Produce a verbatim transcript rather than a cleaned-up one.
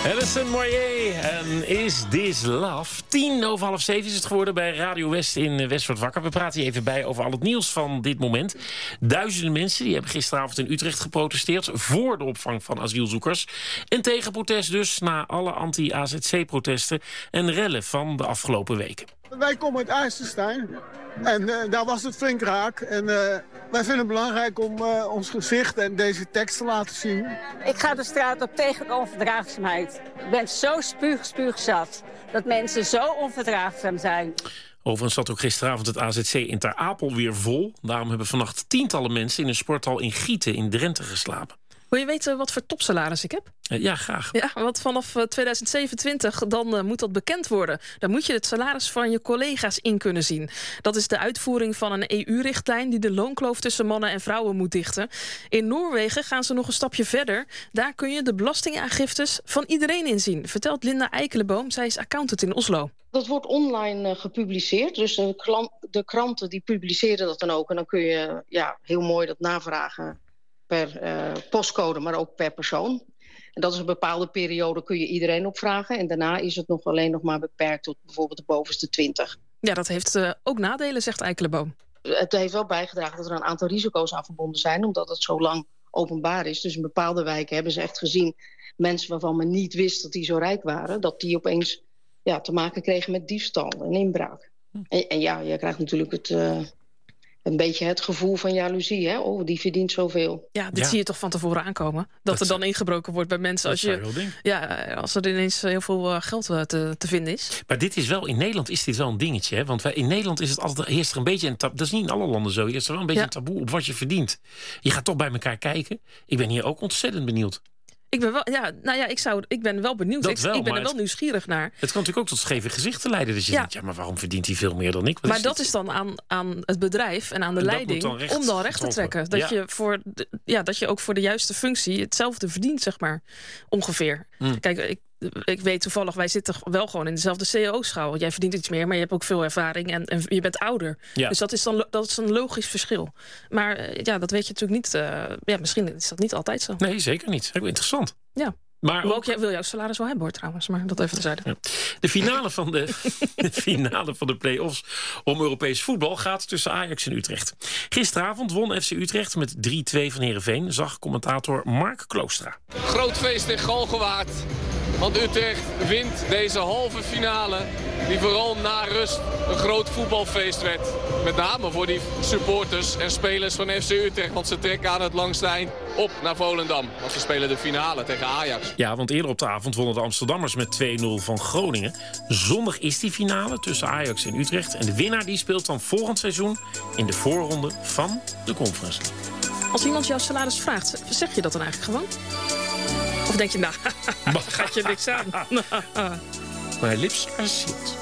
Alison Moyet en Is This Love? Tien over half zeven is het geworden bij Radio West in West wordt wakker. We praten hier even bij over al het nieuws van dit moment. Duizenden mensen die hebben gisteravond in Utrecht geprotesteerd voor de opvang van asielzoekers. En tegen protest dus na alle anti-A Z C-protesten en rellen van de afgelopen weken. Wij komen uit IJsselstein en uh, daar was het flink raak. En uh, wij vinden het belangrijk om uh, ons gezicht en deze tekst te laten zien. Ik ga de straat op tegen onverdraagzaamheid. Ik ben zo spuug, spuugzat dat mensen zo onverdraagzaam zijn. Overigens zat ook gisteravond het A Z C in Ter Apel weer vol. Daarom hebben vannacht tientallen mensen in een sporthal in Gieten in Drenthe geslapen. Wil je weten wat voor topsalaris ik heb? Uh, ja, graag. Ja, want vanaf uh, tweeduizend zevenentwintig dan uh, moet dat bekend worden. Dan moet je het salaris van je collega's in kunnen zien. Dat is de uitvoering van een E U-richtlijn die de loonkloof tussen mannen en vrouwen moet dichten. In Noorwegen gaan ze nog een stapje verder. Daar kun je de belastingaangiftes van iedereen inzien, vertelt Linda Eikelenboom. Zij is accountant in Oslo. Dat wordt online uh, gepubliceerd. Dus de, klant, de kranten die publiceren dat dan ook. En dan kun je ja, heel mooi dat navragen per uh, postcode, maar ook per persoon. En dat is een bepaalde periode, kun je iedereen opvragen. En daarna is het nog alleen nog maar beperkt tot bijvoorbeeld de bovenste twintig. Ja, dat heeft uh, ook nadelen, zegt Eikelenboom. Het heeft wel bijgedragen dat er een aantal risico's aan verbonden zijn, omdat het zo lang openbaar is. Dus in bepaalde wijken hebben ze echt gezien, mensen waarvan men niet wist dat die zo rijk waren, dat die opeens ja, te maken kregen met diefstal en inbraak. Hm. En, en ja, je krijgt natuurlijk het... Uh, Een beetje het gevoel van jaloezie, hè? Oh, die verdient zoveel. Ja, dit ja. zie je toch van tevoren aankomen? Dat, dat er dan ingebroken wordt bij mensen als je, ja, als er ineens heel veel geld te, te vinden is. Maar dit is wel, in Nederland is dit wel een dingetje, hè? Want wij, in Nederland is het altijd, heerst er een beetje een taboe. Dat is niet in alle landen zo. Heerst er wel een beetje ja. een taboe op wat je verdient. Je gaat toch bij elkaar kijken. Ik ben hier ook ontzettend benieuwd. Ik ben wel, ja, nou ja, ik, zou, ik ben wel benieuwd. Dat ik, wel, ik ben er wel het, nieuwsgierig naar. Het kan natuurlijk ook tot scheve gezichten leiden. Dus je ja. denkt, ja, maar waarom verdient hij veel meer dan ik? Wat maar is dat dit? is dan aan, aan het bedrijf en aan de en leiding dan om dan recht te trekken. Dat, ja. je voor de, ja, dat je ook voor de juiste functie hetzelfde verdient, zeg maar, ongeveer. Mm. Kijk, ik, ik weet toevallig, wij zitten wel gewoon in dezelfde C E O-schaal. Jij verdient iets meer, maar je hebt ook veel ervaring en, en je bent ouder. Ja. Dus dat is dan dat is een logisch verschil. Maar ja, dat weet je natuurlijk niet. Uh, ja, misschien is dat niet altijd zo. Nee, zeker niet. Heel interessant. Ja. Maar ook, ook jij wil jouw salaris wel hebben, hoor, trouwens. Maar dat even terzijde. Ja. De finale van de, de finale van de play-offs om Europees voetbal gaat tussen Ajax en Utrecht. Gisteravond won F C Utrecht met drie twee van Heerenveen, zag commentator Mark Kloostra. Groot feest in Galgenwaard. Want Utrecht wint deze halve finale, die vooral na rust een groot voetbalfeest werd. Met name voor die supporters en spelers van F C Utrecht. Want ze trekken aan het langste eind op naar Volendam. Want ze spelen de finale tegen Ajax. Ja, want eerder op de avond wonnen de Amsterdammers met twee nul van Groningen. Zondag is die finale tussen Ajax en Utrecht. En de winnaar die speelt dan volgend seizoen in de voorronde van de Conference League. Als iemand jouw salaris vraagt, zeg je dat dan eigenlijk gewoon? Of denk je, nou, gaat je niks aan? My lips are sealed.